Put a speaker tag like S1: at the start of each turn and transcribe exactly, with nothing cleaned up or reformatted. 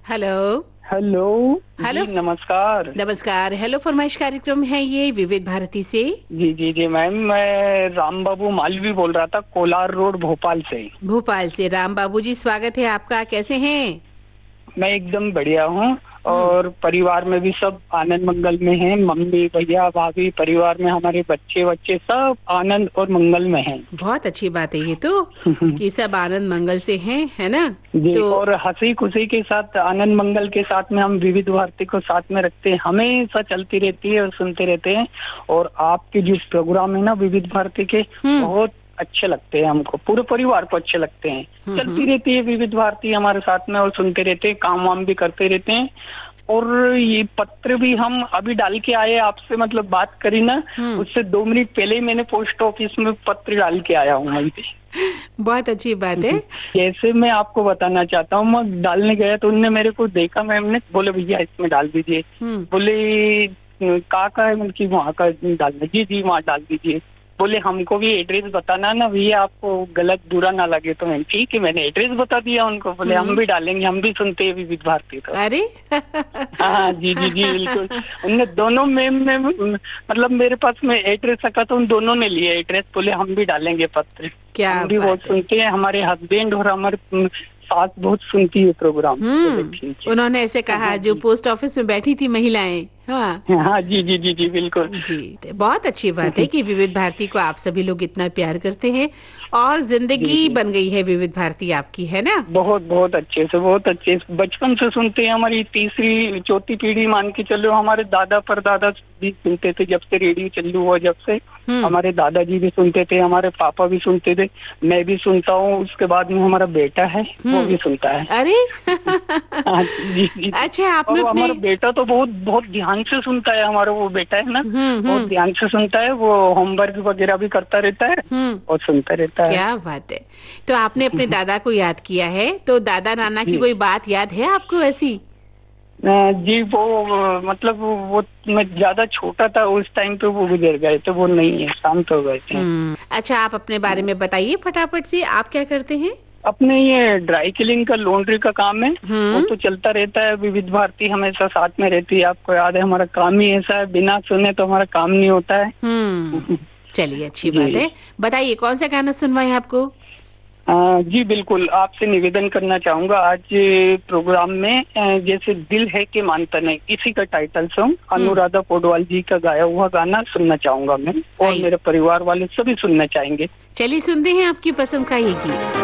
S1: Hello.
S2: Hello.
S1: Hello.
S2: जी नमस्कार।
S1: नमस्कार। Hello फरमाइश कार्यक्रम है ये विविध भारती से।
S2: जी जी जी मैम, मैं राम बाबू मालवी बोल रहा था, कोलार रोड भोपाल से।
S1: भोपाल से राम बाबू जी, स्वागत है आपका। कैसे हैं?
S2: मैं एकदम बढ़िया हूँ
S1: हम्म।
S2: और परिवार में भी सब आनंद मंगल में हैं। मम्मी भैया भाभी, परिवार में हमारे बच्चे बच्चे सब आनंद और मंगल में हैं।
S1: बहुत अच्छी बात है ये तो, कि सब आनंद मंगल से हैं, है ना?
S2: जी,
S1: तो
S2: और हंसी खुशी के साथ, आनंद मंगल के साथ में हम विविध भारती को साथ में रखते हैं, हमेशा चलती रहती है और सुनते रहते हैं। और आपके जो प्रोग्राम है ना विविध भारती के,
S1: हम्म
S2: बहुत अच्छे लगते हैं हमको, पूरे परिवार को अच्छे लगते हैं।
S1: हम्म
S2: चलती
S1: हम्म।
S2: रहती है विविध भारती हमारे साथ में और सुनते रहते हैं, काम वाम भी करते रहते हैं। और ये पत्र भी हम अभी डाल के आए, आपसे मतलब बात करी ना,
S1: हम्म।
S2: उससे दो मिनट पहले ही मैंने पोस्ट ऑफिस में पत्र डाल के आया हूँ वहीं पे।
S1: बहुत अच्छी बात है।
S2: जैसे मैं आपको बताना चाहता हूँ, मैं डालने गया तो उनने मेरे को देखा, मैम ने बोले भैया इसमें डाल दीजिए।
S1: हम्म।
S2: बोले कहाँ का है? उनकी वहाँ का डालना। जी जी वहाँ डाल दीजिए। बोले हमको भी एड्रेस बताना ना भैया, आपको गलत बुरा ना लगे। तो मैं ठीक है, मैंने एड्रेस बता दिया उनको। बोले हम
S1: हम्म।
S2: भी डालेंगे, हम भी सुनते हैं विविध भारती। तो
S1: अरे
S2: हाँ जी जी जी बिल्कुल। उनने दोनों मैम में मतलब मेरे पास में एड्रेस रखा तो उन दोनों ने लिए एड्रेस, बोले हम भी डालेंगे पत्र।
S1: क्या
S2: हम भी बहुत
S1: बात है।
S2: सुनते हैं, हमारे हस्बैंड और हमारे सास बहुत सुनती है प्रोग्राम। बोले
S1: हम्म।
S2: ठीक है।
S1: उन्होंने ऐसे कहा,
S2: हाँ
S1: जो
S2: जी
S1: पोस्ट ऑफिस में बैठी थी महिलाएं। हाँ
S2: हाँ जी जी जी जी बिल्कुल।
S1: जी, तो बहुत अच्छी बात है कि विविध भारती को आप सभी लोग इतना प्यार करते हैं और
S2: जी
S1: जिंदगी
S2: जी
S1: बन गई है विविध भारती आपकी, है ना?
S2: बहुत बहुत अच्छे से, बहुत अच्छे से बचपन से सुनते हैं। हमारी तीसरी चौथी पीढ़ी मान के चलो, हमारे दादा परदादा भी सुनते थे जब से रेडियो चालू हुआ। जब से
S1: हम्म
S2: हमारे दादाजी भी सुनते थे, हमारे पापा भी सुनते थे, मैं भी सुनता हूँ। उसके बाद में हमारा बेटा है, वो
S1: हम्म।
S2: भी सुनता है।
S1: अरे
S2: हाँ जी जी जी।
S1: अच्छा, आपने
S2: और
S1: अपने
S2: हमारा बेटा तो बहुत बहुत ध्यान से सुनता है। हमारा वो बेटा है ना,
S1: हम्म
S2: बहुत
S1: हम्म
S2: ध्यान से सुनता है। वो होमवर्क वगैरह भी करता रहता है
S1: हम्म।
S2: और सुनता रहता है।
S1: क्या बात है। तो आपने अपने दादा को याद किया है, तो दादा नाना की
S2: जी
S1: कोई बात याद है आपको ऐसी?
S2: अ, जी वो अ, मतलब वो मैं ज्यादा छोटा था उस टाइम पे, वो गुजर गए थे, वो नहीं है, शांत हो गए थे।
S1: हम्म। अच्छा, आप अपने बारे में बताइए फटाफट से, आप क्या करते हैं?
S2: अपने ये ड्राई क्लीनिंग का, लॉन्ड्री का काम है, वो
S1: हम्म
S2: तो चलता रहता है। विविध भारती हमेशा साथ में रहती है। आपको याद है, हमारा काम ही ऐसा है, बिना सुने तो हमारा काम नहीं होता है।
S1: हम्म। चलिए, अच्छी बात
S2: जी
S1: है। बताइए कौन सा गाना सुनवाएं आपको?
S2: अ, जी बिल्कुल, आपसे निवेदन करना चाहूंगा आज प्रोग्राम में, अ, जैसे दिल है कि मानता नहीं, इसी का टाइटल सॉन्ग
S1: हम्म।
S2: अनुराधा पौडवाल जी का गाया हुआ गाना सुनना चाहूंगा मैं, और
S1: आइए,
S2: मेरे परिवार वाले सभी सुनना चाहेंगे।
S1: चलिए सुनते हैं आपकी पसंद का ये गीत।